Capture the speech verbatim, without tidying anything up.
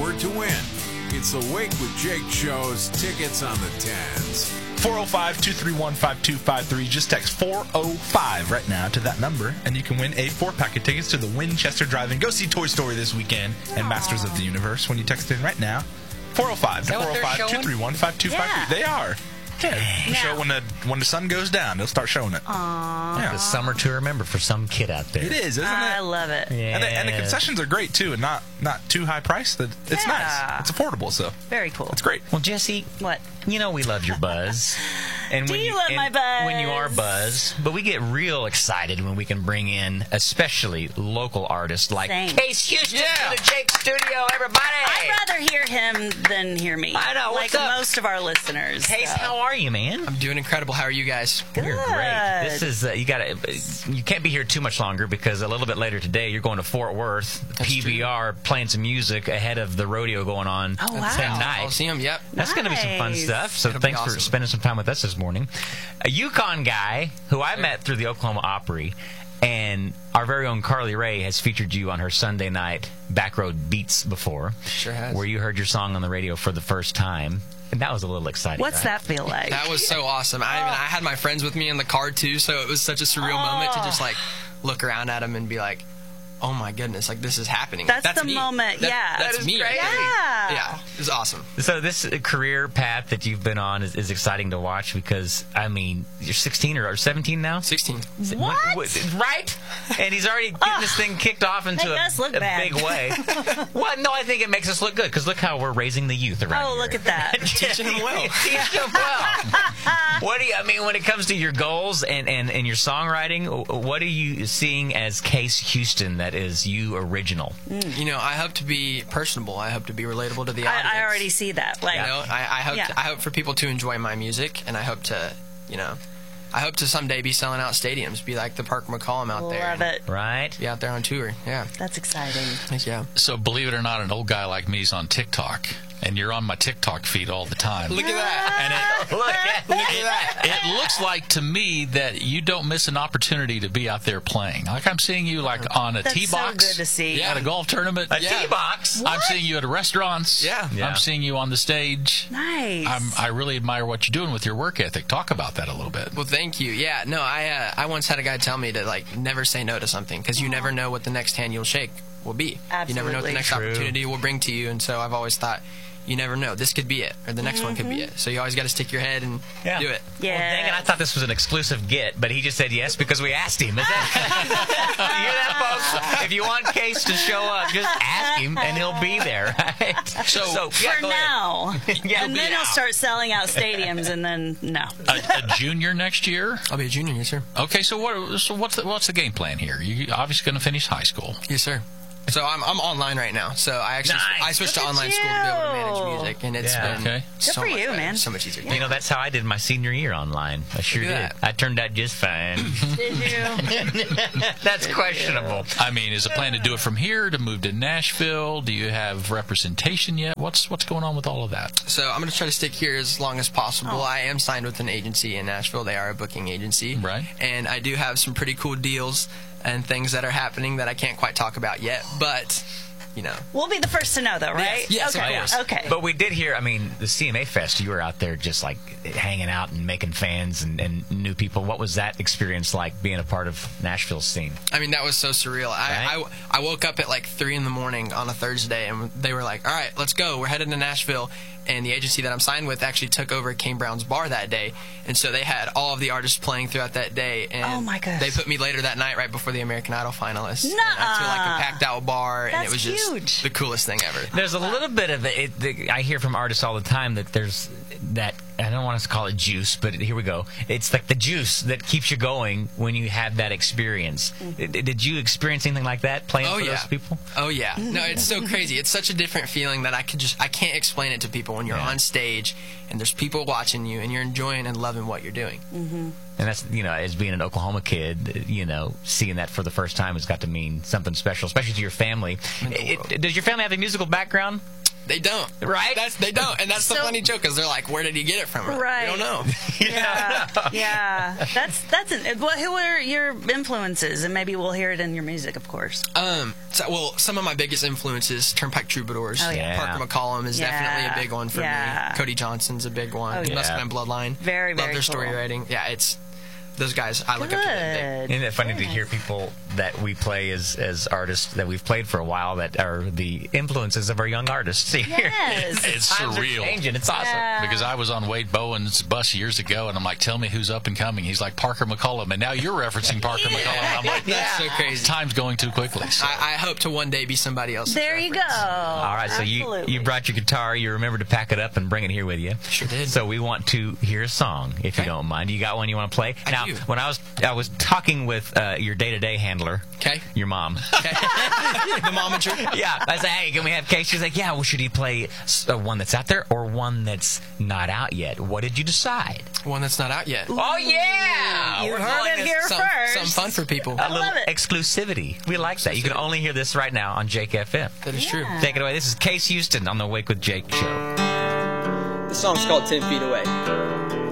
password to win. It's the Wake with Jake show's tickets on the tens. four oh five, two three one, five two five three. Just text four oh five right now to that number, and you can win a four-pack of tickets to the Winchester Drive-In. Go see Toy Story this weekend and Masters of the Universe when you text in right now. four oh five to four oh five, two three one, five two five three. Yeah. They are. Yeah, the show when the when the sun goes down, they'll start showing it. Aww. Yeah. The summer to remember for some kid out there. It is, isn't I it? love it. Yeah. And the, and the concessions are great too, and not not too high priced. It's Yeah. nice. It's affordable, so Very cool. it's great. Well, Jesse, What? you know we love your buzz. And Do when you love and my buzz? When you are buzz, but we get real excited when we can bring in especially local artists like Same. Case Houston Yeah. to the Jake Studio, everybody. I'd rather hear him than hear me. I know, Like what's up? most of our listeners. Case, so. how are you, man? I'm doing incredible. How are you guys? Good. We're great. This is uh, you got to you can't be here too much longer because a little bit later today you're going to Fort Worth, That's P B R, playing some music ahead of the rodeo going on Oh, wow. tonight. Coliseum, yep. That's going to be some fun Nice. stuff. So It'll be thanks for awesome. spending some time with us this morning. A Yukon guy who I met through the Oklahoma Opry, and our very own Carly Rae has featured you on her Sunday night Backroad Beats before. Sure has. Where you heard your song on the radio for the first time. And that was a little exciting. What's right? that feel like? That was so awesome. I, I mean, I had my friends with me in the car too, so it was such a surreal moment to just like look around at them and be like, "Oh my goodness! Like this is happening." That's That's the me. moment, That- yeah. That's That is me. great. Yeah. Yeah. It was awesome. So this uh, career path that you've been on is, is exciting to watch because, I mean, you're sixteen or, or seventeen now? sixteen. What? Right? And he's already getting this thing kicked off into Make a, us look a bad. big way. Well, no, I think it makes us look good because look how we're raising the youth around Oh, here. look at that. Teaching them well. Teaching them well. What do you, I mean, when it comes to your goals and, and, and your songwriting, what are you seeing as Case Houston that is you original? You know, I hope to be personable. I hope to be relatable to the audience. I, I already see that. Like, You know, I, I hope Yeah. to, I hope for people to enjoy my music, and I hope to, you know, I hope to someday be selling out stadiums, be like the Park McCollum out there. love and it. Right? Be out there on tour. Yeah. That's exciting. Heck yeah. So believe it or not, an old guy like me is on TikTok, and you're on my TikTok feed all the time. Look at that. And it, Look at Look at that. it looks like to me that you don't miss an opportunity to be out there playing. Like I'm seeing you like on a That's tee box so good to see. at a golf tournament. a Yeah. tee box. I'm seeing you at restaurants. Yeah. Yeah. I'm seeing you on the stage. Nice. I'm, I really admire what you're doing with your work ethic. Talk about that a little bit. Well, thank you. Yeah, no, I uh, I once had a guy tell me to like never say no to something because you never know what the next hand you'll shake will be. You never know what Absolutely. the next True. opportunity will bring to you, and so I've always thought, you never know. This could be it, or the next one could be it. So you always got to stick your head and Yeah. do it. yeah. Well, dang it, I thought this was an exclusive get, but he just said yes because we asked him. Is that, you hear that, folks? If you want Case to show up, just ask him, and he'll be there, right? So, yeah, For go ahead. now. Yeah, and then he'll start selling out stadiums, and then no. a, a junior next year. I'll be a junior, yes, sir. Okay, so what? So what's the, what's the game plan here? You obviously going to finish high school. Yes, sir. So I'm I'm online right now. So I actually Nice. I switched Look to at online school to be able to manage you. music, and it's Yeah. been Okay. so Good for much you, better, man. so much easier. You know, that's how I did my senior year online. I sure Look did. at that. I turned out just fine. Did you? That's questionable. I mean, is the plan to do it from here, to move to Nashville? Do you have representation yet? What's what's going on with all of that? So I'm going to try to stick here as long as possible. I am signed with an agency in Nashville. They are a booking agency. Right. And I do have some pretty cool deals and things that are happening that I can't quite talk about yet. But, you know. We'll be the first to know, though, right? Yes, of okay. course. Okay. But we did hear, I mean, the C M A Fest, you were out there just like hanging out and making fans and, and new people. What was that experience like being a part of Nashville's scene? I mean, that was so surreal. I, Right? I, I woke up at like three in the morning on a Thursday, and they were like, all right, let's go. We're headed to Nashville. And the agency that I'm signed with actually took over Kane Brown's bar that day. And so they had all of the artists playing throughout that day. And Oh, my gosh. they put me later that night right before the American Idol finalists. And Nuh-uh. up to like a packed out bar. and That's it was just huge. the coolest thing ever. There's a little bit of it, it the, I hear from artists all the time that there's that, I don't want to call it juice, but here we go. It's like the juice that keeps you going when you have that experience. Mm-hmm. Did, did you experience anything like that playing Oh, for yeah. those people? Oh yeah, no, it's so crazy. It's such a different feeling that I could just I can't explain it to people when you're Yeah. on stage and there's people watching you and you're enjoying and loving what you're doing. And that's, you know, as being an Oklahoma kid, you know, seeing that for the first time has got to mean something special, especially to your family. Meant the It, world. does your family have a musical background? They don't. Right? That's They don't. And that's the So- funny joke, because they're like, where did he get it from? We're like, Right. We don't know. Yeah, yeah. That's that's an. Well, who are your influences? And maybe we'll hear it in your music, of course. Um, so, well, some of my biggest influences, Turnpike Troubadours. Oh, yeah. Parker McCollum is Yeah. definitely a big one for Yeah. me. Cody Johnson's a big one. Oh, yeah. Muscadine Bloodline. Very, Love very their story cool. writing. Yeah, it's those guys. I look up to them. Good. Isn't it funny Very to hear nice. people that we play as, as artists that we've played for a while that are the influences of our young artists here? Yes. It's Times are surreal. changing. It's awesome. Yeah. Because I was on Wade Bowen's bus years ago, and I'm like, tell me who's up and coming. He's like, Parker McCollum. And now you're referencing Parker McCollum. I'm like, That's so crazy. time's going too quickly. So. I, I hope to one day be somebody else. There you go. All right, so you, Absolutely. you brought your guitar. You remembered to pack it up and bring it here with you. Sure did. So we want to hear a song, if you Okay. don't mind. You got one you want to play? I now, do. when I was I was talking with uh, your day-to-day handler, Okay. your mom. Okay. The momager. Yeah, I said, hey, can we have cake? She's like, yeah, well, should he play s- uh, one that's out there or one that's not out yet? What did you decide? One that's not out yet. Oh, yeah! You We're heard it It's here some- first. Something fun for people. a little love it. exclusivity. We like that. You can only hear this right now on Jake F M. That is true. Take it away. This is Case Houston on the Wake with Jake show. The song's called ten feet Away.